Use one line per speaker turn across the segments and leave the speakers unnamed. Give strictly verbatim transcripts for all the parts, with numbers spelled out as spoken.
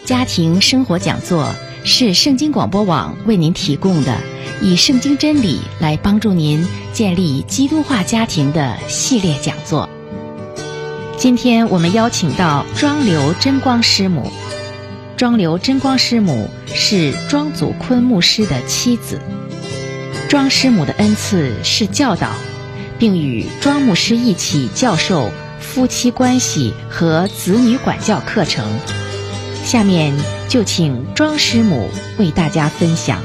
家庭生活讲座是圣经广播网为您提供的以圣经真理来帮助您建立基督化家庭的系列讲座。今天我们邀请到庄刘真光师母。庄刘真光师母是庄祖坤牧师的妻子。庄师母的恩赐是教导，并与庄牧师一起教授夫妻关系和子女管教课程。下面就请庄师母为大家分享。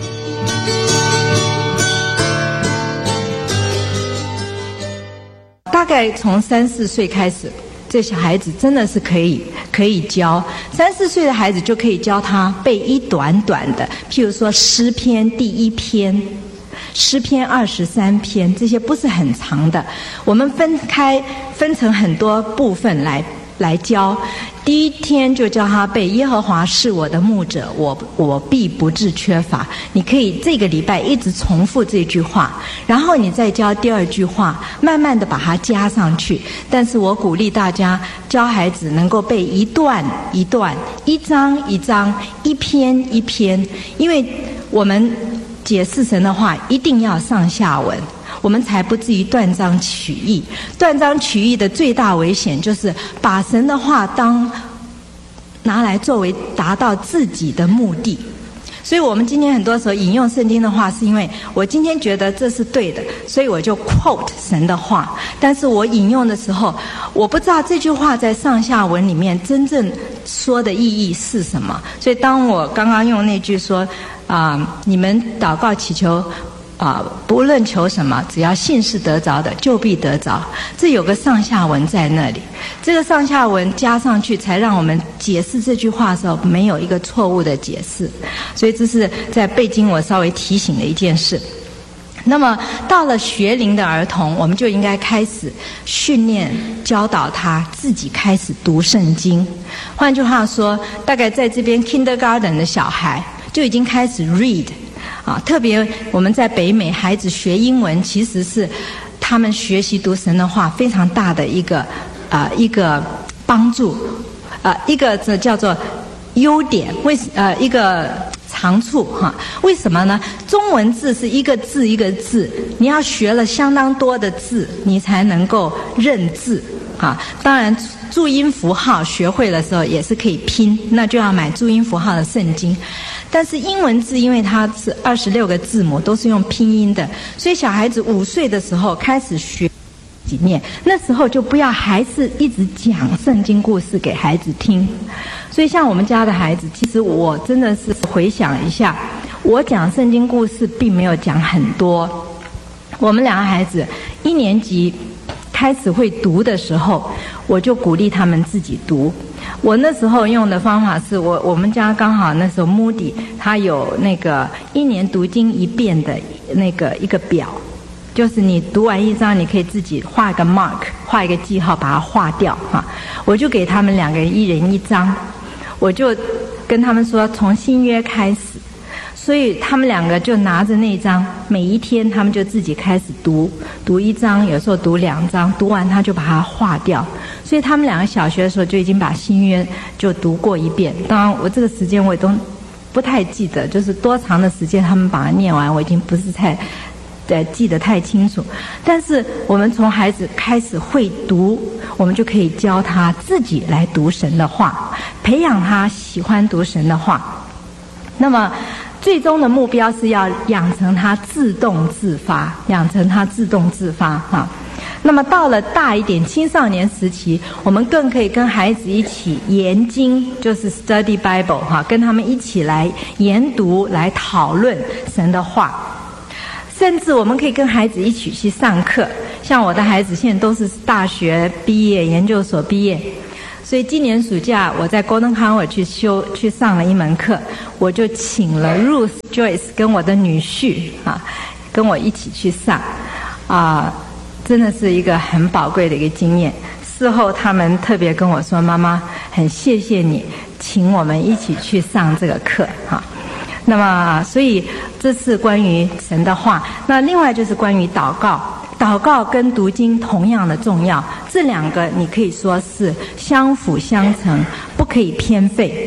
大概从三四岁开始，这小孩子真的是可以可以教，三四岁的孩子就可以教他背一短短的，譬如说诗篇第一篇，诗篇二十三篇，这些不是很长的，我们分开分成很多部分来来教。第一天就教他背耶和华是我的牧者，我我必不致缺乏。你可以这个礼拜一直重复这句话，然后你再教第二句话，慢慢的把它加上去。但是我鼓励大家教孩子能够背一段一段，一章一章，一篇一篇，因为我们解释神的话一定要上下文，我们才不至于断章取义。断章取义的最大危险就是把神的话当拿来作为达到自己的目的。所以我们今天很多时候引用圣经的话，是因为我今天觉得这是对的，所以我就 quote 神的话。但是我引用的时候，我不知道这句话在上下文里面真正说的意义是什么。所以当我刚刚用那句说啊、呃，你们祷告祈求啊、呃，不论求什么，只要信是得着的，就必得着。这有个上下文在那里，这个上下文加上去，才让我们解释这句话的时候没有一个错误的解释。所以这是在背经我稍微提醒的一件事。那么到了学龄的儿童，我们就应该开始训练教导他自己开始读圣经。换句话说，大概在这边 kindergarten 的小孩就已经开始 read。啊，特别我们在北美，孩子学英文其实是他们学习读神的话非常大的一个呃一个帮助，呃一个这叫做优点，为呃一个长处哈。为什么呢？中文字是一个字一个字，你要学了相当多的字，你才能够认字啊。当然注音符号学会的时候也是可以拼，那就要买注音符号的圣经。但是英文字因为它是二十六个字母，都是用拼音的，所以小孩子五岁的时候开始学几念，那时候就不要还是一直讲圣经故事给孩子听。所以像我们家的孩子，其实我真的是回想一下，我讲圣经故事并没有讲很多。我们两个孩子一年级开始会读的时候，我就鼓励他们自己读。我那时候用的方法是我我们家刚好那时候 Moody 他有那个一年读经一遍的那个一个表，就是你读完一章，你可以自己画一个 mark， 画一个记号，把它划掉哈。我就给他们两个人一人一章，我就跟他们说从新约开始。所以他们两个就拿着那张，每一天他们就自己开始读，读一章，有时候读两章，读完他就把它划掉。所以他们两个小学的时候就已经把新约就读过一遍。当然我这个时间我也都不太记得，就是多长的时间他们把它念完，我已经不是太呃记得太清楚。但是我们从孩子开始会读，我们就可以教他自己来读神的话，培养他喜欢读神的话。那么最终的目标是要养成他自动自发，养成他自动自发哈。那么到了大一点青少年时期，我们更可以跟孩子一起研经，就是 study Bible 哈，跟他们一起来研读，来讨论神的话。甚至我们可以跟孩子一起去上课，像我的孩子现在都是大学毕业、研究所毕业。所以今年暑假我在 Gordon Conwell 去修去上了一门课，我就请了 Ruth Joyce 跟我的女婿啊，跟我一起去上，啊，真的是一个很宝贵的一个经验。事后他们特别跟我说，妈妈很谢谢你请我们一起去上这个课哈。那么所以这是关于神的话。那另外就是关于祷告，祷告跟读经同样的重要，这两个你可以说是相辅相成，不可以偏废。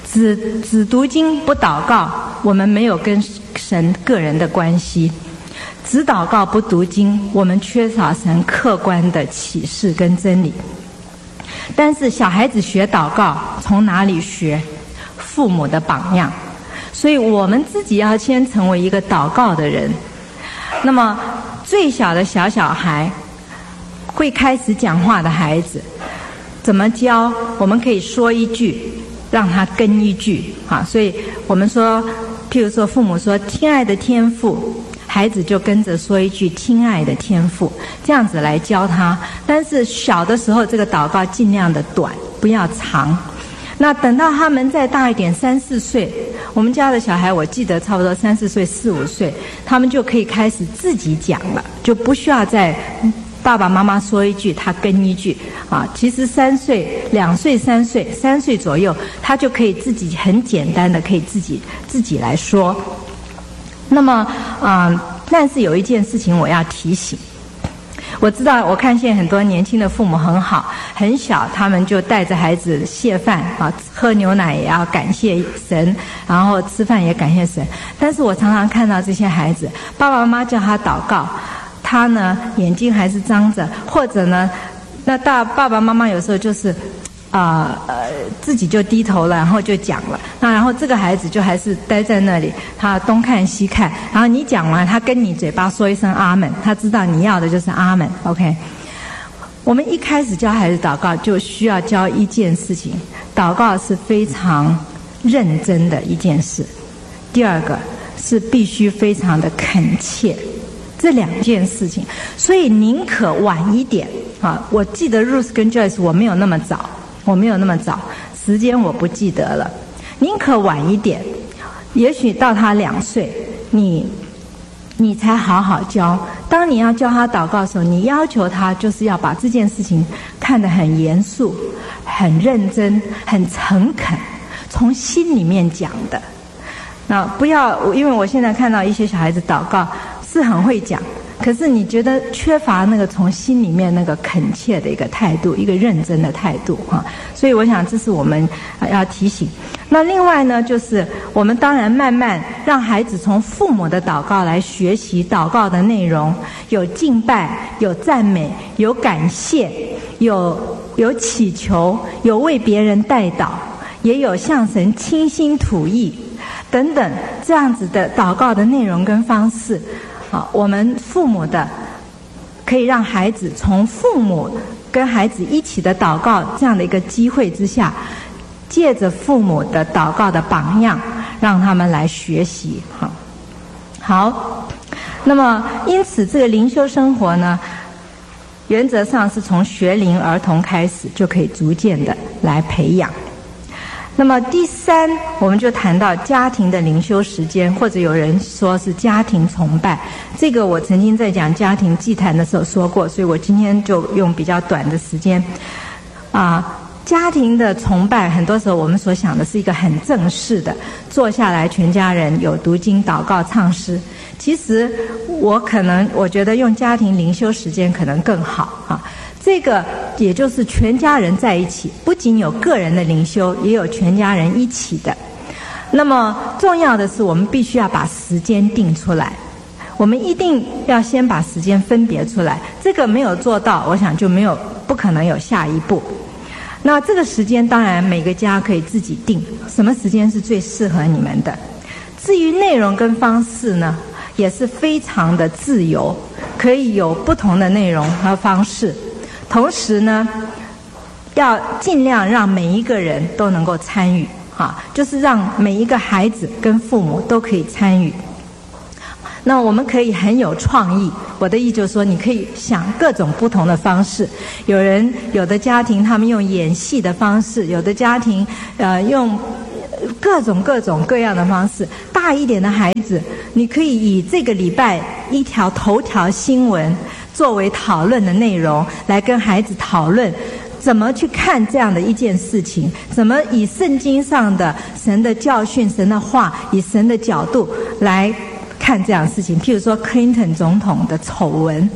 只只读经不祷告，我们没有跟神个人的关系；只祷告不读经，我们缺少神客观的启示跟真理。但是小孩子学祷告从哪里学？父母的榜样。所以我们自己要先成为一个祷告的人。那么最小的小小孩，会开始讲话的孩子，怎么教？我们可以说一句，让他跟一句啊。所以我们说，譬如说父母说亲爱的天父，孩子就跟着说一句亲爱的天父，这样子来教他。但是小的时候这个祷告尽量的短，不要长。那等到他们再大一点，三四岁，我们家的小孩我记得差不多三四岁四五岁，他们就可以开始自己讲了，就不需要再爸爸妈妈说一句他跟一句啊。其实三岁两岁三岁三岁左右，他就可以自己很简单的可以自己自己来说。那么啊、呃，但是有一件事情我要提醒。我知道，我看现在很多年轻的父母很好，很小他们就带着孩子谢饭啊，喝牛奶也要感谢神，然后吃饭也感谢神。但是我常常看到这些孩子，爸爸妈妈叫他祷告，他呢眼睛还是张着，或者呢，那大爸爸妈妈有时候就是啊 呃, 呃自己就低头了，然后就讲了。那然后这个孩子就还是待在那里，他东看西看，然后你讲完，他跟你嘴巴说一声阿门，他知道你要的就是阿门。OK， 我们一开始教孩子祷告，就需要教一件事情，祷告是非常认真的一件事。第二个是必须非常的恳切，这两件事情，所以宁可晚一点啊。我记得 Ruth 跟 Joyce 我没有那么早。我没有那么早，时间我不记得了。宁可晚一点，也许到他两岁，你你才好好教。当你要教他祷告的时候，你要求他就是要把这件事情看得很严肃、很认真、很诚恳，从心里面讲的。那不要，因为我现在看到一些小孩子祷告是很会讲，可是你觉得缺乏那个从心里面那个恳切的一个态度，一个认真的态度哈。所以我想这是我们要提醒。那另外呢，就是我们当然慢慢让孩子从父母的祷告来学习祷告的内容，有敬拜，有赞美，有感谢，有有祈求，有为别人代祷，也有向神倾心吐意等等这样子的祷告的内容跟方式。啊，我们父母的可以让孩子从父母跟孩子一起的祷告这样的一个机会之下，借着父母的祷告的榜样，让他们来学习。好，好，那么因此这个灵修生活呢，原则上是从学龄儿童开始，就可以逐渐的来培养。那么第三，我们就谈到家庭的灵修时间，或者有人说是家庭崇拜。这个我曾经在讲家庭祭坛的时候说过，所以我今天就用比较短的时间。啊，家庭的崇拜，很多时候我们所想的是一个很正式的，坐下来全家人有读经、祷告、唱诗。其实我可能我觉得用家庭灵修时间可能更好啊。这个也就是全家人在一起，不仅有个人的灵修，也有全家人一起的。那么重要的是，我们必须要把时间定出来，我们一定要先把时间分别出来。这个没有做到，我想就没有不可能有下一步。那这个时间当然每个家可以自己定，什么时间是最适合你们的。至于内容跟方式呢，也是非常的自由，可以有不同的内容和方式。同时呢，要尽量让每一个人都能够参与，啊，就是让每一个孩子跟父母都可以参与。那我们可以很有创意，我的意思就是说，你可以想各种不同的方式。有人有的家庭他们用演戏的方式，有的家庭呃用各种各种各样的方式。大一点的孩子，你可以以这个礼拜一条头条新闻作为讨论的内容，来跟孩子讨论怎么去看这样的一件事情，怎么以圣经上的神的教训、神的话，以神的角度来看这样的事情。譬如说 Clinton 总统的丑闻，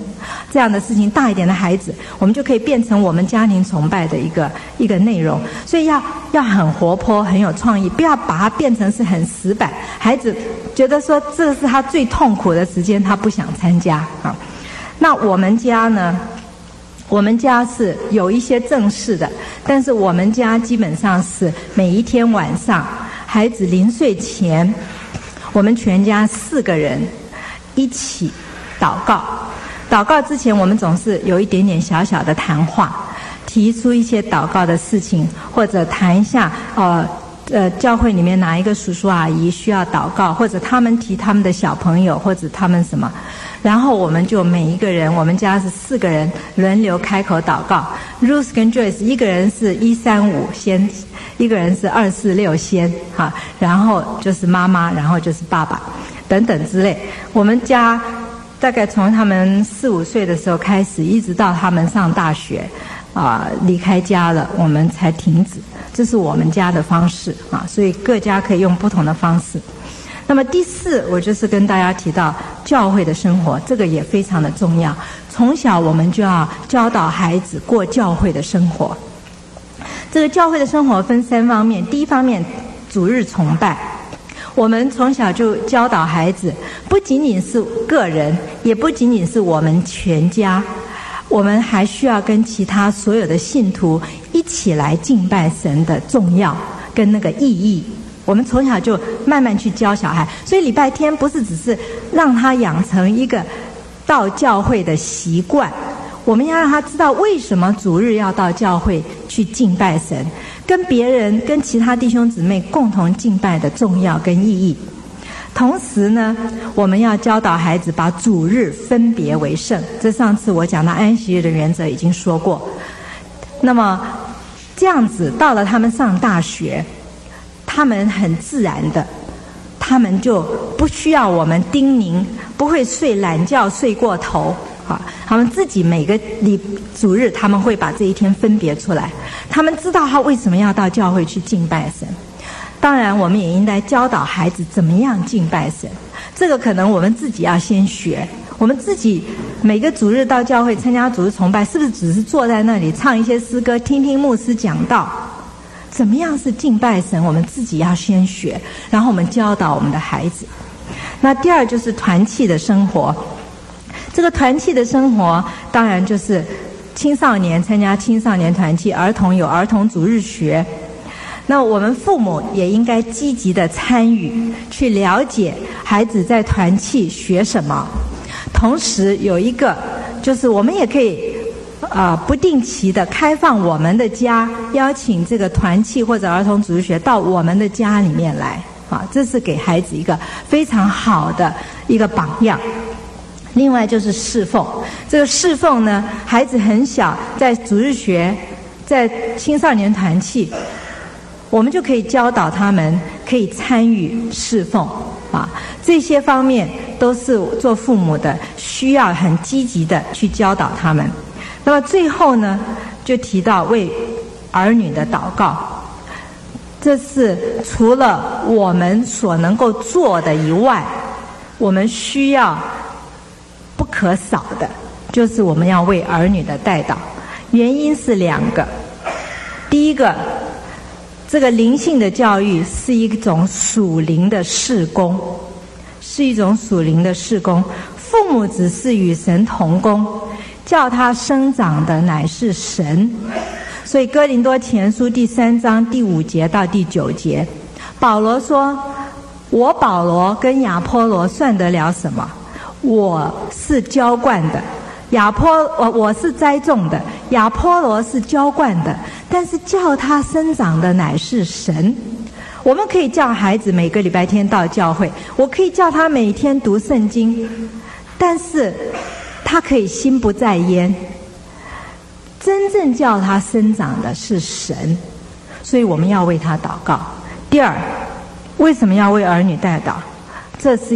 这样的事情，大一点的孩子，我们就可以变成我们家庭崇拜的一个一个内容。所以要要很活泼，很有创意，不要把它变成是很死板。孩子觉得说这是他最痛苦的时间，他不想参加啊。那我们家呢？我们家是有一些正式的，但是我们家基本上是每一天晚上，孩子临睡前，我们全家四个人一起祷告。祷告之前，我们总是有一点点小小的谈话，提出一些祷告的事情，或者谈一下呃呃教会里面哪一个叔叔阿姨需要祷告，或者他们提他们的小朋友，或者他们什么。然后我们就每一个人，我们家是四个人轮流开口祷告。Ruth 跟 Joyce 一个人是一三五先，一个人是二四六先，哈，然后就是妈妈，然后就是爸爸，等等之类。我们家大概从他们四五岁的时候开始，一直到他们上大学，啊、呃，离开家了，我们才停止。这是我们家的方式啊，所以各家可以用不同的方式。那么第四，我就是跟大家提到教会的生活，这个也非常的重要。从小我们就要教导孩子过教会的生活。这个教会的生活分三方面，第一方面主日崇拜，我们从小就教导孩子，不仅仅是个人，也不仅仅是我们全家，我们还需要跟其他所有的信徒一起来敬拜神的重要跟那个意义。我们从小就慢慢去教小孩，所以礼拜天不是只是让他养成一个到教会的习惯，我们要让他知道为什么主日要到教会去敬拜神，跟别人跟其他弟兄姊妹共同敬拜的重要跟意义。同时呢，我们要教导孩子把主日分别为圣，这上次我讲到安息日的原则已经说过。那么这样子到了他们上大学，他们很自然的，他们就不需要我们叮咛，不会睡懒觉睡过头啊。他们自己每个礼主日他们会把这一天分别出来，他们知道他为什么要到教会去敬拜神。当然我们也应该教导孩子怎么样敬拜神，这个可能我们自己要先学。我们自己每个主日到教会参加主日崇拜，是不是只是坐在那里唱一些诗歌，听听牧师讲道？怎么样是敬拜神，我们自己要先学，然后我们教导我们的孩子。那第二就是团契的生活，这个团契的生活当然就是青少年参加青少年团契，儿童有儿童主日学。那我们父母也应该积极的参与，去了解孩子在团契学什么。同时有一个就是我们也可以啊、呃，不定期的开放我们的家，邀请这个团契或者儿童主日学到我们的家里面来啊，这是给孩子一个非常好的一个榜样。另外就是侍奉，这个侍奉呢，孩子很小，在主日学，在青少年团契，我们就可以教导他们可以参与侍奉啊，这些方面都是做父母的需要很积极的去教导他们。那么最后呢，就提到为儿女的祷告，这是除了我们所能够做的以外，我们需要不可少的，就是我们要为儿女的代祷。原因是两个，第一个，这个灵性的教育是一种属灵的事工，是一种属灵的事工，父母只是与神同工，叫他生长的乃是神。所以哥林多前书第三章第五节到第九节，保罗说，我保罗跟亚波罗算得了什么？我是浇灌的，亚波我我是栽种的，亚波罗是浇灌的，但是叫他生长的乃是神。我们可以叫孩子每个礼拜天到教会，我可以叫他每天读圣经，但是他可以心不在焉，真正叫他生长的是神，所以我们要为他祷告。第二，为什么要为儿女代祷？这是